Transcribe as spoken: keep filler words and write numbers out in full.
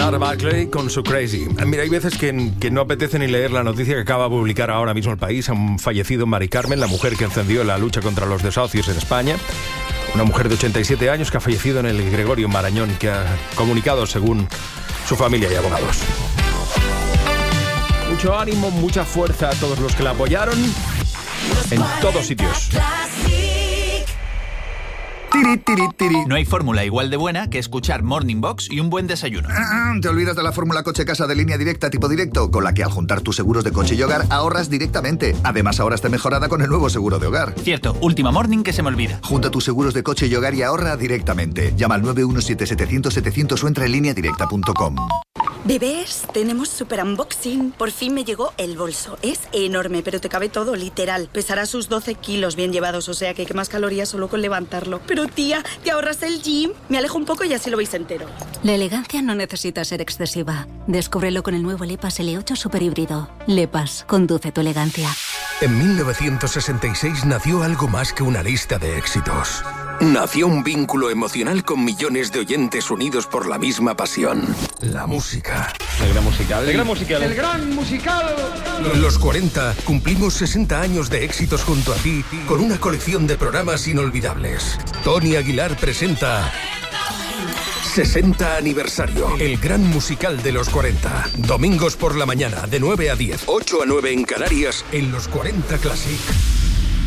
Sarah Barkley con su Crazy. Mira, hay veces que, que no apetece ni leer la noticia que acaba de publicar ahora mismo el País. Han fallecido Mari Carmen, la mujer que encendió la lucha contra los desahucios en España. Una mujer de ochenta y siete años que ha fallecido en el Gregorio Marañón, que ha comunicado según su familia y abogados. Mucho ánimo, mucha fuerza a todos los que la apoyaron en todos sitios. Tiri, tiri, tiri. No hay fórmula igual de buena que escuchar Morning Box y un buen desayuno. Ah, ¿te olvidas de la fórmula coche-casa de línea directa tipo directo? Con la que al juntar tus seguros de coche y hogar ahorras directamente. Además, ahora está mejorada con el nuevo seguro de hogar. Cierto, última morning que se me olvida. Junta tus seguros de coche y hogar y ahorra directamente. Llama al nueve uno siete siete cero cero siete cero cero o entra en línea directa punto com. Bebés, tenemos super unboxing. Por fin me llegó el bolso. Es enorme, pero te cabe todo, literal. Pesará sus doce kilos bien llevados, o sea que quemas calorías solo con levantarlo. Pero tía, ¿te ahorras el gym? Me alejo un poco y así lo veis entero. La elegancia no necesita ser excesiva. Descúbrelo con el nuevo Lepas L ocho Super Híbrido. Lepas, conduce tu elegancia. En mil novecientos sesenta y seis nació algo más que una lista de éxitos. Nació un vínculo emocional con millones de oyentes unidos por la misma pasión. La música. El gran musical. El gran musical. El gran musical. Los cuarenta cumplimos sesenta años de éxitos junto a ti con una colección de programas inolvidables. Tony Aguilar presenta sesenta aniversario. El gran musical de los cuarenta. Domingos por la mañana de nueve a diez. ocho a nueve en Canarias en los cuarenta Classic.